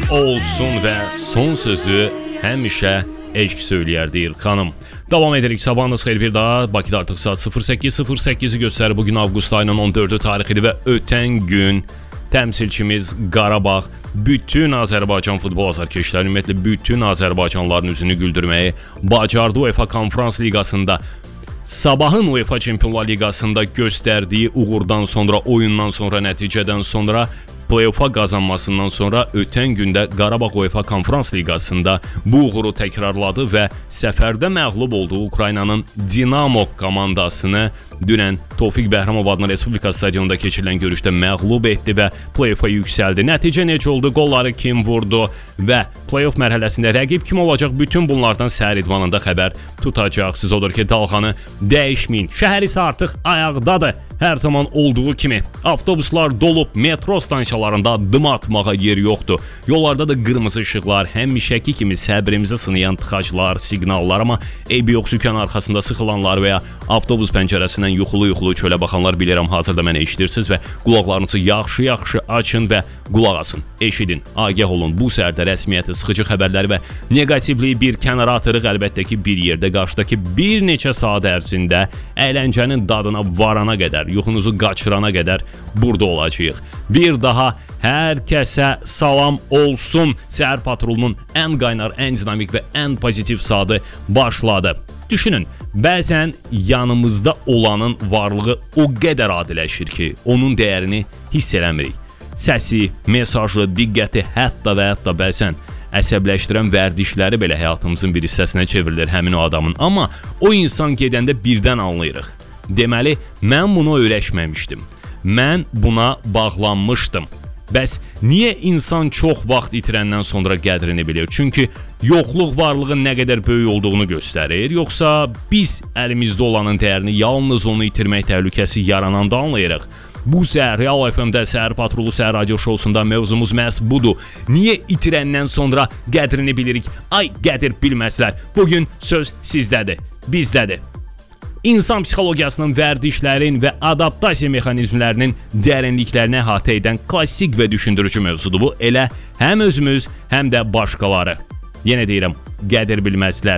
olsun və son sözü həmişə eşq söyləyər deyir xanım. Davam edirik. Sabahınız xeyir bir daha. Bakıda artıq saat 08:08-i göstərir. Bugün avqust ayının 14-ü tarixidir və ötən gün təmsilçimiz Qarabağ bütün Azərbaycan futbol azarkeşləri, ümumiyyətlə bütün Azərbaycanlıların üzünü güldürməyi bacardı. UEFA Konferans Liqasında, sabahın UEFA Çempionlar Liqasında göstərdiyi uğurdan sonra, oyundan sonra, nəticədən sonra, play-off'a qazanmasından sonra ötən gündə Qarabağ UEFA Konferans Liqasında bu uğuru təkrarladı və səfərdə məğlub olduğu Ukraynanın Dinamo komandasını dünən Tofiq Bəhramov adına Respublika stadionunda keçirilən görüşdə məğlub etdi və play-off'a yüksəldi. Nəticə necə oldu? Qolları kim vurdu və play-off mərhələsində rəqib kim olacaq? Bütün bunlardan səhər idmanında xəbər tutacaqsınız. Odur ki, dalğanı dəyişməyin. Şəhər isə artıq ayaqdadır. Hər zaman olduğu kimi avtobuslar dolub, metro stansiyalarında addım atmağa yer yoxdur. Yollarda da qırmızı işıqlar, həmişəki kimi səbrimizi sınayan tıxaclar, siqnallar, amma eybi yox, sükan arxasında sıxılanlar və ya avtobus pəncərəsindən yuxulu-yuxulu çölə baxanlar bilirəm, hazırda mənə eşidirsiniz və qulaqlarınızı yaxşı-yaxşı açın və qulaq asın, eşidin, agah olun. Bu səhərdə rəsmiyyəti, sıxıcı xəbərləri və negativliyi bir kənara atırıq. Əlbəttə ki, bir yerdə qarşıdakı bir neçə saat ərzində əyləncənin dadına varana qədər, yuxunuzu qaçırana qədər burada olacağıq. Bir daha hər kəsə salam olsun. Səhər patrolunun ən qaynar, ən dinamik və ən pozitiv saatı başladı. Düşünün, bəzən yanımızda olanın varlığı o qədər adiləşir ki, onun dəyərini hiss eləmirik. Səsi, mesajı, diqqəti, hətta və hətta bəzən əsəbləşdirən vərdişləri belə həyatımızın bir hissəsinə çevrilir həmin o adamın. Amma o insan gedəndə birdən anlayırıq. Deməli, mən bunu öyrəşməmişdim. Mən buna bağlanmışdım. Bəs niyə insan çox vaxt itirəndən sonra qədrini bilir? Çünki yoxluq varlığın nə qədər böyük olduğunu göstərir, yoxsa biz əlimizdə olanın dəyərini yalnız onu itirmək təhlükəsi yarananda anlayırıq? Bu səhər Real FM-də Səhər Patrolu Səhər Radio Şousunda mövzumuz məhz budur. Niyə itirəndən sonra qədrini bilirik? Ay, qədir bilməzlər. Bugün söz sizdədir, bizdədir. İnsan psixologiyasının, vərdişlərin və adaptasiya mexanizmlərinin dərinliklərini əhatə edən klassik və düşündürücü mövzudur bu. Elə həm özümüz, həm də başqaları. Yenə deyirəm, qədir bilməzlər.